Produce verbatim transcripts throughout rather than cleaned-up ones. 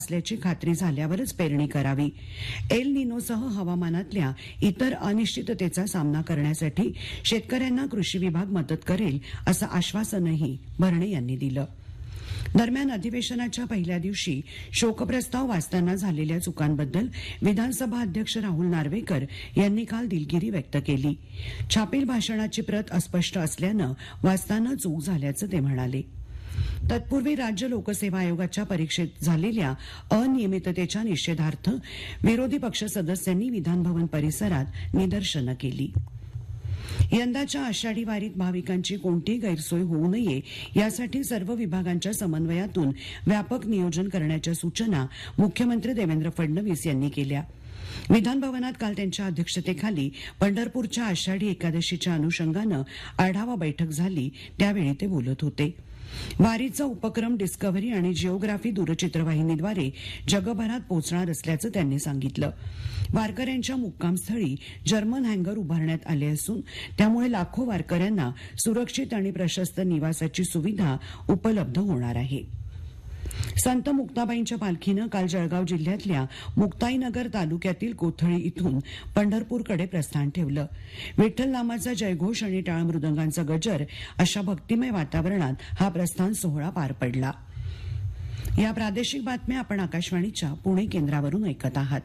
असल्याची खात्री झाल्यावरच पेरणी करावी. एल निनोसह हवामानातल्या इतर अनिश्चिततेचा सामना करण्यासाठी शेतकऱ्यांना कृषी विभाग मदत करेल असं आश्वासनही भरणे यांनी दिलं. दरम्यान अधिवेशनाच्या पहिल्या दिवशी शोकप्रस्ताव वाचताना झालेल्या चुकांबद्दल विधानसभा अध्यक्ष राहुल नार्वेकर यांनी काल दिलगिरी व्यक्त केली. छापील भाषणाची प्रत अस्पष्ट असल्यानं वाचताना चूक झाल्याचं ते म्हणाले. तत्पूर्वी राज्य लोकसेवा आयोगाच्या परीक्षेत झालेल्या अनियमिततेच्या निषेधार्थ विरोधी पक्ष सदस्यांनी विधानभवन परिसरात निदर्शनं केली. यंदाच्या आषाढी वारीत भाविकांची कोणतीही गैरसोय होऊ नये यासाठी सर्व विभागांच्या समन्वयातून व्यापक नियोजन करण्याच्या सूचना मुख्यमंत्री देवेंद्र फडणवीस यांनी केल्या. विधानभवनात काल त्यांच्या अध्यक्षतेखाली पंढरपूरच्या आषाढी एकादशीच्या अनुषंगानं आढावा बैठक झाली त्यावेळी ते बोलत होते. वारीचा उपक्रम डिस्कव्हरी आणि जिओग्राफी दूरचित्रवाहिनीद्वारे जगभरात पोहोचणार असल्याचं त्यांनी सांगितलं. वारकऱ्यांच्या मुक्कामस्थळी जर्मन हँगर उभारण्यात आले असून त्यामुळे लाखो वारकऱ्यांना सुरक्षित आणि प्रशस्त निवासाची सुविधा उपलब्ध होणार आहे. संत मुक्ताबाईंच्या पालखीनं काल जळगाव जिल्ह्यातल्या मुक्ताईनगर तालुक्यातील कोथळी इथून पंढरपूरकडे प्रस्थान ठेवलं. विठ्ठल नामाचा जयघोष आणि टाळ मृदंगांचा गजर अशा भक्तिमय वातावरणात हा प्रस्थान सोहळा पार पडला. या प्रादेशिक बातम्या आपण आकाशवाणीच्या पुणे केंद्रावरून ऐकत आहात.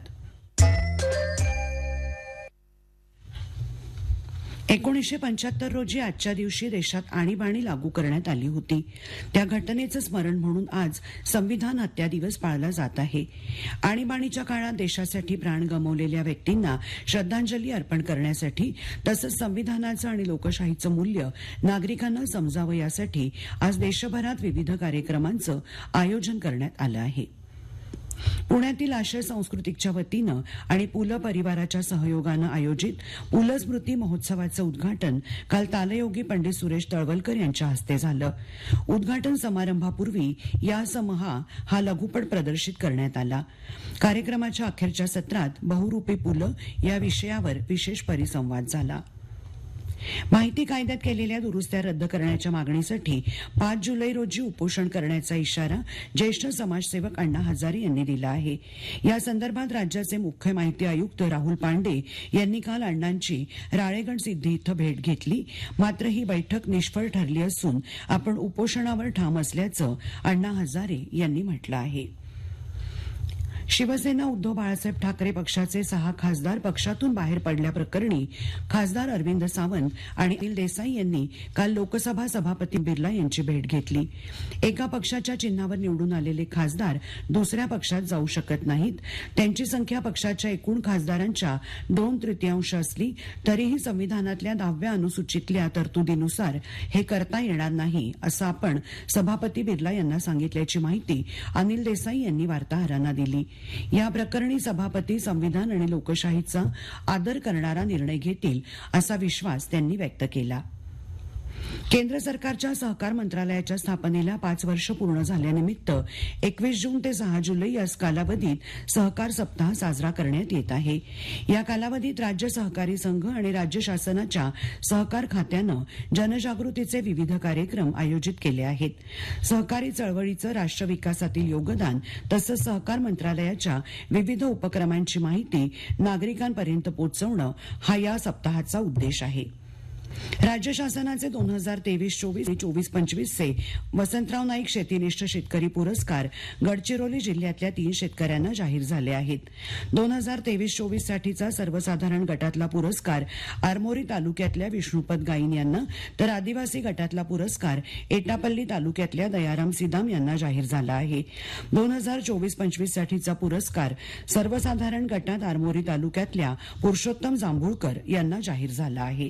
एकोणीसशे पंच्याहत्तर रोजी आजच्या दिवशी देशात आणीबाणी लागू करण्यात आली होती. त्या घटनेचं स्मरण म्हणून आज संविधान हत्या दिवस पाळला जात आहे. आणीबाणीच्या काळात देशासाठी प्राण गमावलेल्या व्यक्तींना श्रद्धांजली अर्पण करण्यासाठी तसंच संविधानाचं आणि लोकशाहीचं मूल्य नागरिकांना समजावं यासाठी आज देशभरात विविध कार्यक्रमांचं आयोजन करण्यात आलं आहे. पुण्यातील आशय सांस्कृतिकच्या वतीनं आणि पुल परिवाराच्या सहयोगानं आयोजित पुल स्मृती महोत्सवाचं उद्घाटन काल तालयोगी पंडित सुरेश तळवलकर यांच्या हस्ते झालं. उद्घाटन समारंभापूर्वी या समहा हा लघुपट प्रदर्शित करण्यात आला. कार्यक्रमाच्या अखेरच्या सत्रात बहुरूपी पुलं या विषयावर विशेष परिसंवाद झाला. माहिती कायद्यात केलेल्या दुरुस्त्या रद्द करण्याच्या मागणीसाठी पाच जुलै रोजी उपोषण करण्याचा इशारा ज्येष्ठ समाजसेवक अण्णा हजारे यांनी दिला आहे. या संदर्भात राज्याचे मुख्य माहिती आयुक्त राहुल पांडे यांनी काल अण्णांची राळेगण सिद्धी इथं भेट घेतली. मात्र ही बैठक निष्फळ ठरली असून आपण उपोषणावर ठाम असल्याचं अण्णा हजारे यांनी म्हटलं आहे. शिवसेना उद्धव बाळासाहेब ठाकरे पक्षाचे सहा खासदार पक्षातून बाहेर पडल्याप्रकरणी खासदार अरविंद सावंत आणि अनिल देसाई यांनी काल लोकसभा सभापती बिर्ला यांची भेट घेतली. एका पक्षाच्या चिन्हावर निवडून आलेले खासदार दुसऱ्या पक्षात जाऊ शकत नाहीत. त्यांची संख्या पक्षाच्या एकूण खासदारांच्या दोन तृतीयांश असली तरीही संविधानातल्या दहाव्या अनुसूचीतल्या तरतुदीनुसार हे करता येणार नाही असं आपण सभापती बिर्ला यांना सांगितल्याची माहिती अनिल देसाई यांनी वार्ताहरांना दिली. या प्रकरणी सभापती संविधान आणि लोकशाहीचा आदर करणारा निर्णय घेतील असा विश्वास त्यांनी व्यक्त केला. केंद्र सरकारच्या सहकार मंत्रालयाच्या स्थापनेला पाच वर्ष पूर्ण झाल्यानिमित्त एकवीस जून ते सहा जुलै या कालावधीत सहकार सप्ताह साजरा करण्यात येत आहे. या कालावधीत राज्य सहकारी संघ आणि राज्य शासनाच्या सहकार खात्यानं जनजागृतीचे विविध कार्यक्रम आयोजित केले आहेत. सहकारी चळवळीचं राष्ट्र विकासातील योगदान तसंच सहकार मंत्रालयाच्या विविध उपक्रमांची माहिती नागरिकांपर्यंत पोहोचवणं हा या सप्ताहाचा उद्देश आहे. राज्य शासनाचे दोन हजार तेवीस चोवीस चोवीस पंचवीसचे वसंतराव नाईक शेतीनिष्ठ शेतकरी पुरस्कार गडचिरोली जिल्ह्यातल्या तीन शेतकऱ्यांना जाहीर झाले आहेत. दोन हजार तेवीस चोवीस साठीचा सर्वसाधारण गटातला पुरस्कार आरमोरी तालुक्यातल्या विष्णुपद गाईन यांना तर आदिवासी गटातला पुरस्कार एटापल्ली तालुक्यातल्या दयाराम सिदाम यांना जाहीर झाला आहे. दोन हजार चोवीस पंचवीस साठीचा पुरस्कार सर्वसाधारण गटात आरमोरी तालुक्यातल्या पुरुषोत्तम जांभूळकर यांना जाहीर झाला आहे.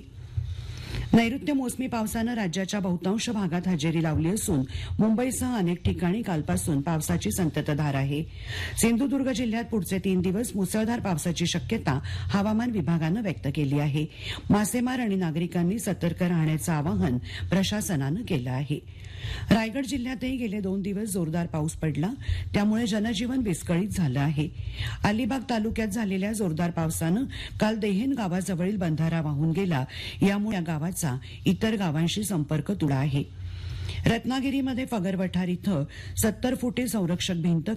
नैऋत्य मोसमी पावसानं राज्याच्या बहुतांश भागात हजेरी लावली असून मुंबईसह अनेक ठिकाणी कालपासून पावसाची संततधार आहे. सिंधुदुर्ग जिल्ह्यात पुढचे तीन दिवस मुसळधार पावसाची शक्यता हवामान विभागानं व्यक्त केली आहे. मासेमार आणि नागरिकांनी सतर्क राहण्याचं आवाहन प्रशासनानं केलं आहे. रायगड जिल्ह्यातही गेले दोन दिवस जोरदार पाऊस पडला त्यामुळे जनजीवन विस्कळीत झालं आहे. अलिबाग तालुक्यात झालेल्या जोरदार पावसानं काल देहेन गावाजवळील बंधारा वाहून गेला. यामुळे या गावाचा इतर गावांशी संपर्क तुटला आहे. रत्नागिरीमध्ये फगरवठार इथं सत्तर फुटी संरक्षक भिंत